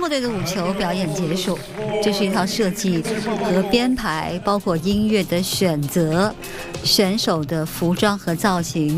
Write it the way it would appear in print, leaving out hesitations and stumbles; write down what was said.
幕队的舞球表演结束，这是一套设计和编排，包括音乐的选择、选手的服装和造型。